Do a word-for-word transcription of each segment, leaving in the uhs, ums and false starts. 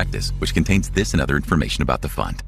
prospectus, which contains this and other information about the fund.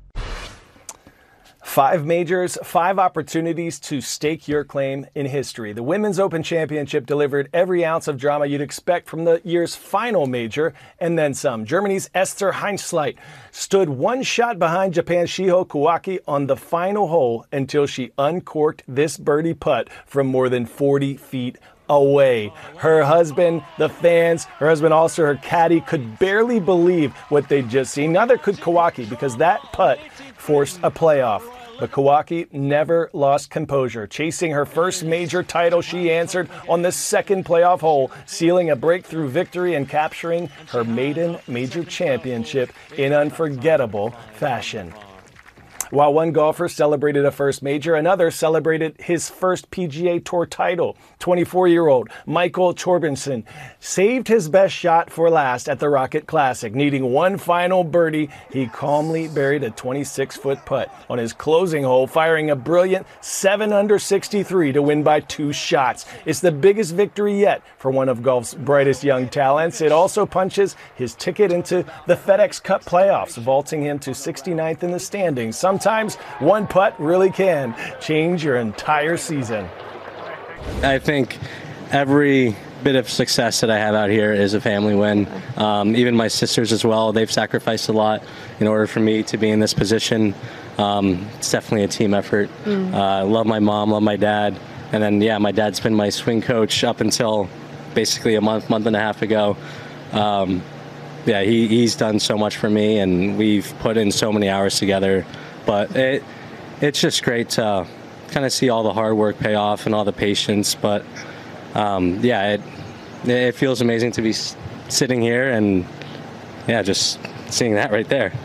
Five majors, five opportunities to stake your claim in history. The Women's Open Championship delivered every ounce of drama you'd expect from the year's final major, and then some. Germany's Esther Heinzleit stood one shot behind Japan's Shiho Kawaki on the final hole until she uncorked this birdie putt from more than forty feet away. Her husband, the fans, her husband also her caddy could barely believe what they'd just seen. Neither could Kawaki, because that putt forced a playoff. But Kawaki never lost composure. Chasing her first major title, she answered on the second playoff hole, sealing a breakthrough victory and capturing her maiden major championship in unforgettable fashion. While one golfer celebrated a first major, another celebrated his first P G A Tour title. twenty-four-year-old Michael Thorbjornsen saved his best shot for last at the Rocket Classic. Needing one final birdie, he calmly buried a twenty-six-foot putt on his closing hole, firing a brilliant seven under sixty-three to win by two shots. It's the biggest victory yet for one of golf's brightest young talents. It also punches his ticket into the FedEx Cup playoffs, vaulting him to sixty-ninth in the standings. Sometimes Sometimes one putt really can change your entire season. I think every bit of success that I have out here is a family win. Um, even my sisters as well, they've sacrificed a lot in order for me to be in this position. Um, it's definitely a team effort. Mm. Uh, I love my mom, love my dad. And then, yeah, my dad's been my swing coach up until basically a month, month and a half ago. Um, yeah, he, he's done so much for me, and we've put in so many hours together. But it it's just great to kind of see all the hard work pay off and all the patience. But um, yeah, it it feels amazing to be sitting here and yeah, just seeing that right there.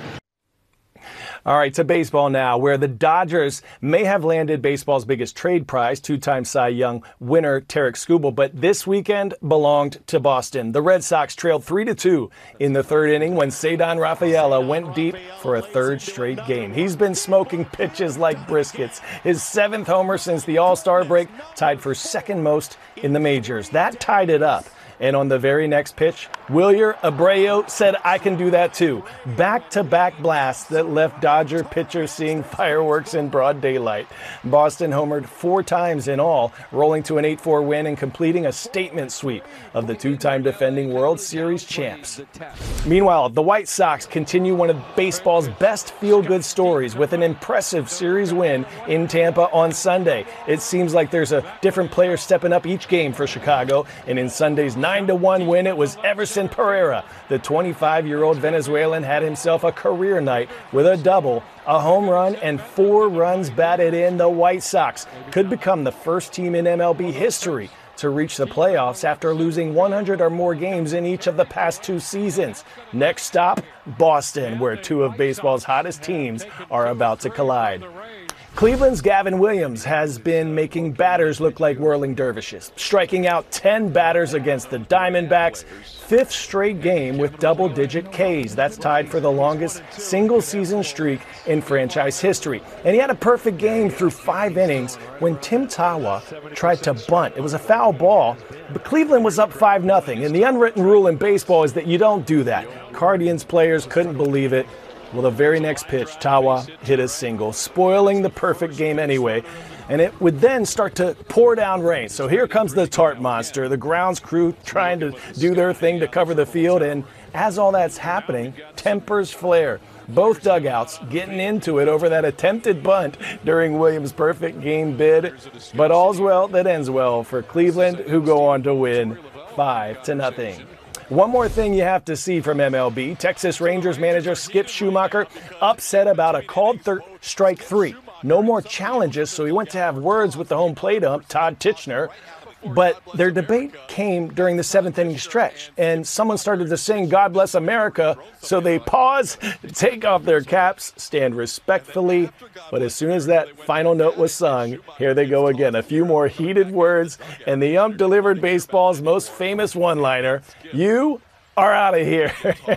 All right, to baseball now, where the Dodgers may have landed baseball's biggest trade prize, two-time Cy Young winner Tarik Skubal, but this weekend belonged to Boston. The Red Sox trailed three to two in the third inning when Cedar Rafaela went deep for a third straight game. He's been smoking pitches like briskets. His seventh homer since the All-Star break, tied for second most in the majors. That tied it up. And on the very next pitch, Wilyer Abreu said, "I can do that too." Back-to-back blasts that left Dodger pitchers seeing fireworks in broad daylight. Boston homered four times in all, rolling to an eight four win and completing a statement sweep of the two-time defending World Series champs. Meanwhile, the White Sox continue one of baseball's best feel-good stories with an impressive series win in Tampa on Sunday. It seems like there's a different player stepping up each game for Chicago, and in Sunday's nine to one win, it was Everson Pereira. The twenty-five-year-old Venezuelan had himself a career night with a double, a home run, and four runs batted in. The White Sox could become the first team in M L B history to reach the playoffs after losing one hundred or more games in each of the past two seasons. Next stop, Boston, where two of baseball's hottest teams are about to collide. Cleveland's Gavin Williams has been making batters look like whirling dervishes, striking out ten batters against the Diamondbacks, fifth straight game with double-digit Ks. That's tied for the longest single-season streak in franchise history. And he had a perfect game through five innings when Tim Tawa tried to bunt. It was a foul ball, but Cleveland was up five nothing. And the unwritten rule in baseball is that you don't do that. Guardians players couldn't believe it. Well, the very next pitch, Tawa hit a single, spoiling the perfect game anyway, and it would then start to pour down rain. So here comes the Tart Monster, the grounds crew trying to do their thing to cover the field, and as all that's happening, tempers flare. Both dugouts getting into it over that attempted bunt during Williams' perfect game bid, but all's well that ends well for Cleveland, who go on to win five to nothing. One more thing you have to see from M L B. Texas Rangers manager Skip Schumacher upset about a called thir- strike three. No more challenges, so he went to have words with the home plate ump, Todd Tichenor. But their debate came during the seventh inning stretch, and someone started to sing "God Bless America," so they pause, take off their caps, stand respectfully. But as soon as that final note was sung, here they go again. A few more heated words, and the ump delivered baseball's most famous one-liner, "You are out of here."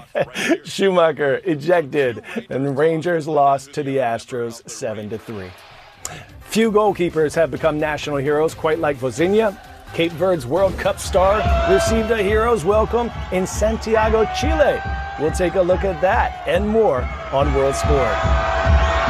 Schumacher ejected, and the Rangers lost to the Astros seven to three. Few goalkeepers have become national heroes quite like Vozinha. Cape Verde's World Cup star received a hero's welcome in Santiago, Chile. We'll take a look at that and more on World Sport.